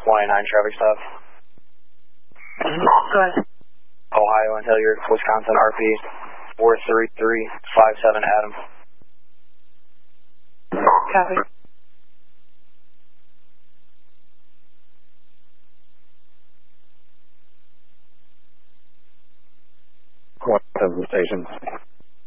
189 traffic stop. Go ahead. Ohio and Hilliard, Wisconsin, RP 43357 Adam. Copy. What of the station?